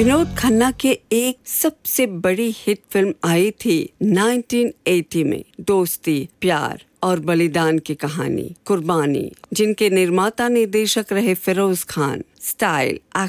विनोद खन्ना के एक सबसे बड़ी हिट फिल्म आई थी 1980 में, दोस्ती, प्यार और बलिदान की कहानी कुर्बानी, जिनके निर्माता निर्देशक रहे फिरोज खान। स्टाइल,